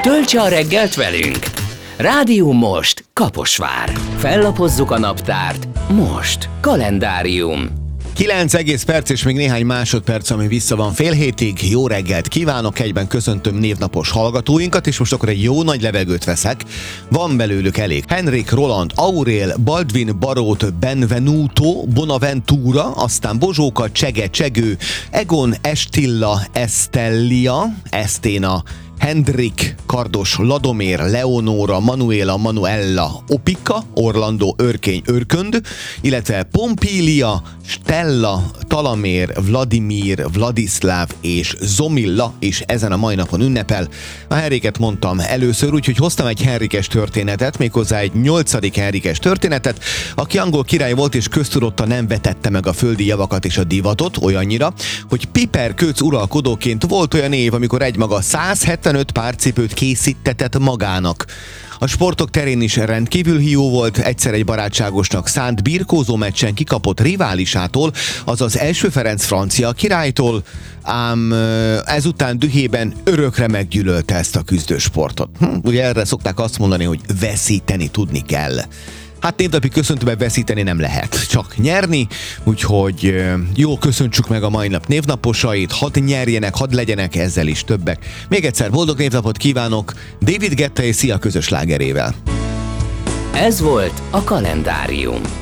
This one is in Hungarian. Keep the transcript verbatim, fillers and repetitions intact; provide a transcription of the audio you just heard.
Töltse a reggelt velünk! Rádió Most Kaposvár. Fellapozzuk a naptárt. Most. Kalendárium. kilenc egész perc és még néhány másodperc, ami vissza van fél hétig. Jó reggelt kívánok, egyben köszöntöm névnapos hallgatóinkat, és most akkor egy jó nagy levegőt veszek. Van belőlük elég. Henrik, Roland, Aurél, Baldwin, Barót, Benvenuto, Bonaventura, aztán Bozsóka, Csege, Csegő, Egon, Estilla, Estellia, Eszténa, Hendrik, Kardos, Ladomér, Leonóra, Manuela, Manuella, Opika, Orlando, Örkény, Örkönd, illetve Pompília, Stella, Talamér, Vladimir, Vladislav és Zomilla is ezen a mai napon ünnepel. A Henriket mondtam először, úgyhogy hoztam egy Henrikes történetet, méghozzá egy nyolcadik Henrikes történetet, aki angol király volt és köztudottan nem vetette meg a földi javakat és a divatot olyannyira, hogy Piper Köc uralkodóként volt olyan év, amikor egymaga száz hetvenöt párcipőt készítetett magának. A sportok terén is rendkívül hiú volt, egyszer egy barátságosnak szánt birkózó meccsen kikapott riválisától, azaz első Ferenc francia királytól, ám ezután dühében örökre meggyűlölte ezt a küzdősportot. Hm, ugye erre szokták azt mondani, hogy veszíteni tudni kell. Hát névnapi köszöntőben veszíteni nem lehet, csak nyerni, úgyhogy jó, köszöntsük meg a mai nap névnaposait, hadd nyerjenek, hadd legyenek ezzel is többek. Még egyszer boldog névnapot kívánok David Guetta és Sia közös slágerével. Ez volt a Kalendárium.